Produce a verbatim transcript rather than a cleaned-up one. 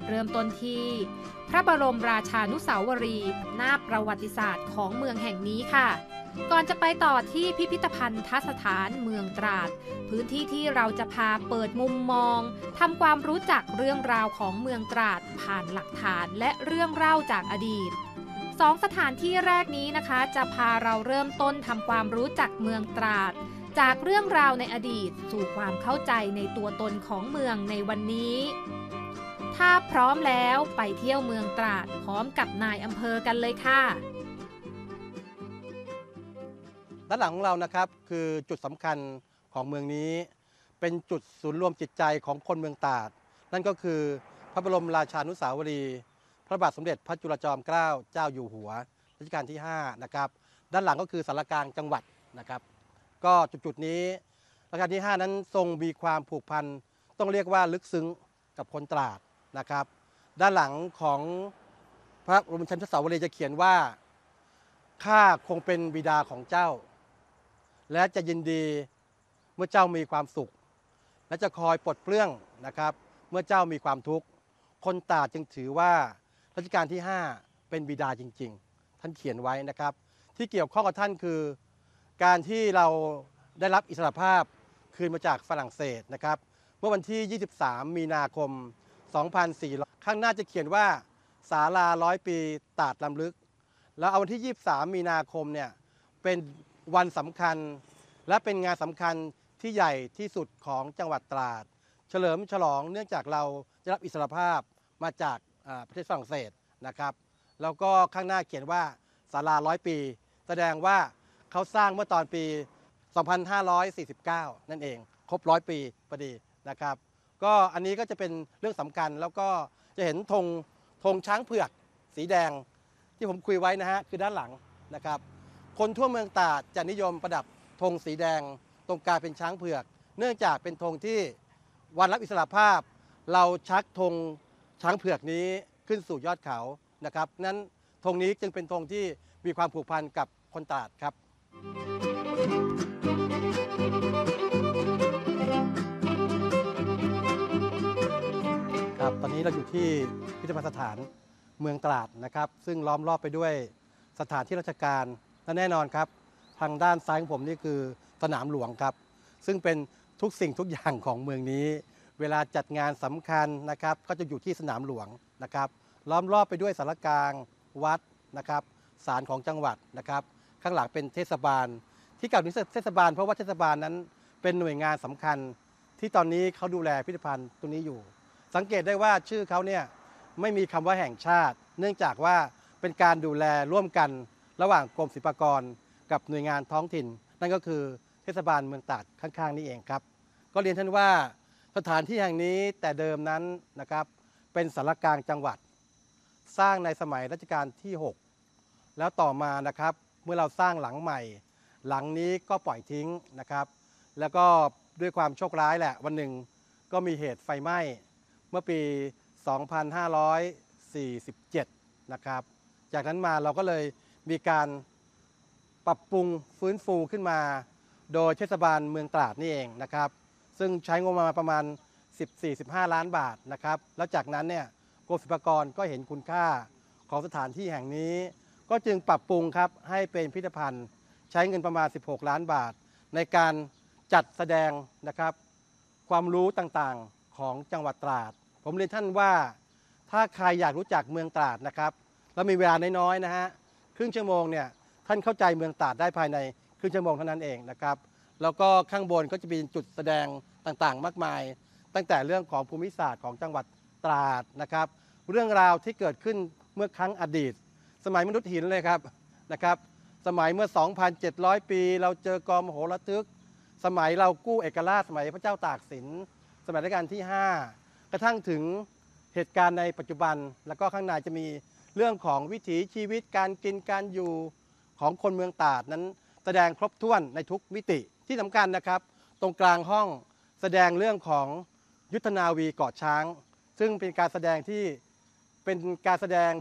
เริ่มต้นที่พระบรมราชานุสาวรีย์หน้าประวัติศาสตร์ของเมืองแห่งนี้ค่ะก่อนจะไปต่อที่พิพิธภัณฑ์สถานเมืองตราดพื้นที่ที่เราจะพาเปิดมุมมองทำความรู้จักเรื่องราวของเมืองตราดผ่านหลักฐานและเรื่องเล่าจากอดีตสองสถานที่แรกนี้นะคะจะพาเราเริ่มต้นทำความรู้จักเมืองตราดจากเรื่องราวในอดีตสู่ความเข้าใจในตัวตนของเมืองในวันนี้ถ้าพร้อมแล้วไปเที่ยวเมืองตราดพร้อมกับนายอำเภอกันเลยค่ะด้านหลังของเรานะครับคือจุดสำคัญของเมืองนี้เป็นจุดศูนย์รวมจิตใจของคนเมืองตราดนั่นก็คือพระบรมราชานุสาวรีย์พระบาทสมเด็จพระจุลจอมเกล้าเจ้าอยู่หัวรัชกาลที่ห้านะครับด้านหลังก็คือศาลากลางจังหวัดนะครับก็จุดๆนี้รัชกาลที่ห้านั้นทรงมีความผูกพันต้องเรียกว่าลึกซึ้งกับคนตราดนะครับด้านหลังของพระบรมราชานุสาวรีย์จะเขียนว่าข้าคงเป็นบิดาของเจ้าและจะยินดีเมื่อเจ้ามีความสุขและจะคอยปลดเปลื้องนะครับเมื่อเจ้ามีความทุกข์คนตราดจึงถือว่ารัชกาลที่ห้าเป็นบิดาจริงๆท่านเขียนไว้นะครับที่เกี่ยวข้องกับท่านคือการที่เราได้รับอิสรภาพคืนมาจากฝรั่งเศสนะครับเมื่อวันที่ยี่สิบสามมีนาคมสองพันสี่ร้อยข้างหน้าจะเขียนว่าศาลาร้อยปีตราดรำลึกแล้วเอาวันที่ยี่สิบสามมีนาคมเนี่ยเป็นวันสำคัญและเป็นงานสำคัญที่ใหญ่ที่สุดของจังหวัดตราดเฉลิมฉลองเนื่องจากเราได้รับอิสรภาพมาจากประเทศฝรั่งเศสนะครับแล้วก็ข้างหน้าเขียนว่าศาลาร้อยปีแสดงว่าเขาสร้างเมื่อตอนปีสองพันห้าร้อยสี่สิบเก้านั่นเองครบร้อยปีพอดีนะครับก็อันนี้ก็จะเป็นเรื่องสำคัญแล้วก็จะเห็นธงธงช้างเผือกสีแดงที่ผมคุยไว้นะฮะคือด้านหลังนะครับคนทั่วเมืองตราดจะนิยมประดับธงสีแดงตรงกลางเป็นช้างเผือกเนื่องจากเป็นธงที่วันรับอิสรภาพเราชักธงช้างเผือกนี้ขึ้นสู่ยอดเขานะครับนั้นธงนี้จึงเป็นธงที่มีความผูกพันกับคนตราดครับครับตอนนี้เราอยู่ที่พิพิธภัณฑ์สถานเมืองตราดนะครับซึ่งล้อมรอบไปด้วยสถานที่ราชการและแน่นอนครับทางด้านซ้ายของผมนี่คือสนามหลวงครับซึ่งเป็นทุกสิ่งทุกอย่างของเมืองนี้เวลาจัดงานสำคัญนะครับก็จะอยู่ที่สนามหลวงนะครับล้อมรอบไปด้วยศาลากลางวัดนะครับศาลของจังหวัดนะครับข้างหลังเป็นเทศบาลที่กล่าวถึงเทศบาลเพราะว่าเทศบาลนั้นเป็นหน่วยงานสำคัญที่ตอนนี้เขาดูแลพิพิธภัณฑ์ตรงนี้อยู่สังเกตได้ว่าชื่อเขาเนี่ยไม่มีคำว่าแห่งชาติเนื่องจากว่าเป็นการดูแลร่วมกันระหว่างกรมศิลปากรกับหน่วยงานท้องถิ่นนั่นก็คือเทศบาลเมืองตราดข้างๆนี่เองครับก็เรียนท่านว่าสถานที่แห่งนี้แต่เดิมนั้นนะครับเป็นศาลากลางจังหวัดสร้างในสมัยรัชกาลที่หกแล้วต่อมานะครับเมื่อเราสร้างหลังใหม่หลังนี้ก็ปล่อยทิ้งนะครับแล้วก็ด้วยความโชคร้ายแหละวันหนึ่งก็มีเหตุไฟไหม้เมื่อปี สองพันห้าร้อยสี่สิบเจ็ด นะครับจากนั้นมาเราก็เลยมีการปรับปรุงฟื้นฟูขึ้นมาโดยเทศบาลเมืองตราดนี่เองนะครับซึ่งใช้งบประมาณประมาณ สิบสี่ถึงสิบห้า ล้านบาทนะครับแล้วจากนั้นเนี่ยกรมศิลปากรก็เห็นคุณค่าของสถานที่แห่งนี้ก็จึงปรับปรุงครับให้เป็นพิพิธภัณฑ์ใช้เงินประมาณสิบหกล้านบาทในการจัดแสดงนะครับความรู้ต่างๆของจังหวัดตราดผมเรียนท่านว่าถ้าใครอยากรู้จักเมืองตราดนะครับแล้วมีเวลาน้อยๆนะฮะครึ่งชั่วโมงเนี่ยท่านเข้าใจเมืองตราดได้ภายในครึ่งชั่วโมงเท่านั้นเองนะครับแล้วก็ข้างบนก็จะมีจุดแสดงต่างๆมากมายตั้งแต่เรื่องของภูมิศาสตร์ของจังหวัดตราดนะครับเรื่องราวที่เกิดขึ้นเมื่อครั้งอดีตสมัยมนุษย์หินเลยครับนะครับสมัยเมื่อ สองพันเจ็ดร้อย ปีเราเจอกอมโหระทึกสมัยเรากู้เอกราชสมัยพระเจ้าตากสินสมัยรัชกาลที่ห้ากระทั่งถึงเหตุการณ์ในปัจจุบันแล้วก็ข้างในจะมีเรื่องของวิถีชีวิตการกินการอยู่ของคนเมืองตราดนั้นแสดงครบถ้วนในทุกมิติที่สำคัญนะครับตรงกลางห้องแสดงเรื่องของยุทธนาวีเกาะช้างซึ่งเป็นการแสดงที่เป็นการแสดง